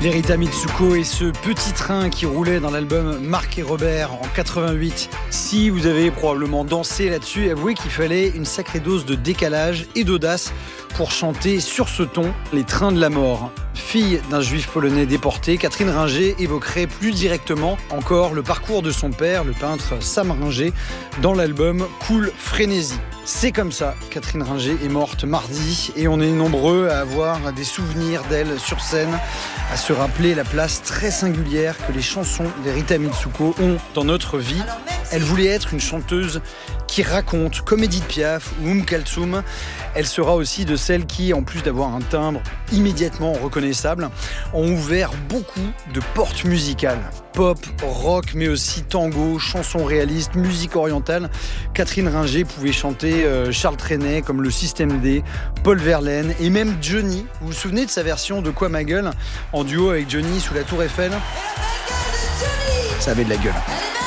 Les Rita Mitsuko et ce petit train qui roulait dans l'album Marc et Robert en 88. Si vous avez probablement dansé là-dessus, avouez qu'il fallait une sacrée dose de décalage et d'audace pour chanter sur ce ton Les Trains de la Mort. Fille d'un juif polonais déporté, Catherine Ringer évoquerait plus directement encore le parcours de son père, le peintre Sam Ringer, dans l'album Cool Frénésie. C'est comme ça, Catherine Ringer est morte mardi et on est nombreux à avoir des souvenirs d'elle sur scène, à se rappeler la place très singulière que les chansons des Rita Mitsuko ont dans notre vie. Elle voulait être une chanteuse qui raconte, comme Edith Piaf ou Kalthoum. Elle sera aussi de celles qui, en plus d'avoir un timbre immédiatement reconnaissable, ont ouvert beaucoup de portes musicales. Pop, rock, mais aussi tango, chansons réalistes, musique orientale. Catherine Ringer pouvait chanter Charles Trenet comme le Système D, Paul Verlaine et même Johnny. Vous vous souvenez de sa version de Quoi ma gueule en duo avec Johnny sous la Tour Eiffel? Ça avait de la gueule.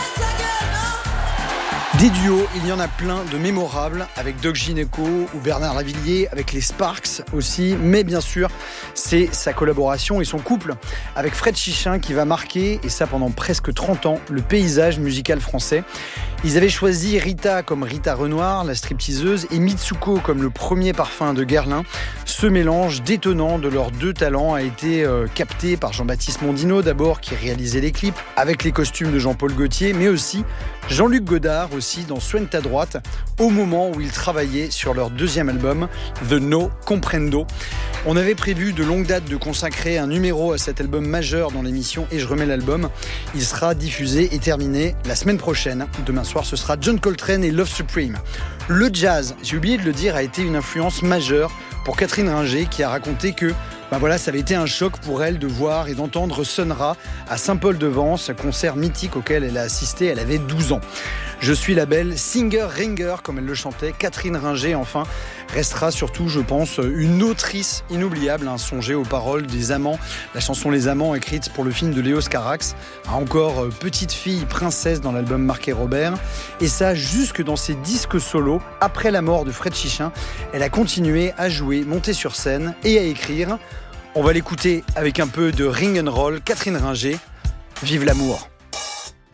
Des duos, il y en a plein de mémorables avec Doc Gineco ou Bernard Lavilliers, avec les Sparks aussi, mais bien sûr, c'est sa collaboration et son couple avec Fred Chichin qui va marquer, et ça pendant presque 30 ans, le paysage musical français. Ils avaient choisi Rita comme Rita Renoir, la stripteaseuse, et Mitsuko comme le premier parfum de Guerlain. Ce mélange détonnant de leurs deux talents a été capté par Jean-Baptiste Mondino d'abord, qui réalisait les clips avec les costumes de Jean-Paul Gaultier, mais aussi Jean-Luc Godard aussi dans Soigne ta droite, au moment où ils travaillaient sur leur deuxième album, The No Comprendo. On avait prévu de longue date de consacrer un numéro à cet album majeur dans l'émission Et je remets l'album. Il sera diffusé et terminé la semaine prochaine. Demain soir, ce sera John Coltrane et Love Supreme. Le jazz, j'ai oublié de le dire, a été une influence majeure pour Catherine Ringer qui a raconté que ça avait été un choc pour elle de voir et d'entendre Sun Ra à Saint-Paul-de-Vence, concert mythique auquel elle a assisté, elle avait 12 ans. Je suis la belle singer-ringer, comme elle le chantait. Catherine Ringer, enfin, restera surtout, je pense, une autrice inoubliable. Songez aux paroles des Amants, la chanson Les Amants, écrite pour le film de Léos Carax, encore petite fille princesse dans l'album Marc et Robert. Et ça, jusque dans ses disques solos, après la mort de Fred Chichin, elle a continué à jouer, monter sur scène et à écrire. On va l'écouter avec un peu de ring and roll. Catherine Ringer, vive l'amour.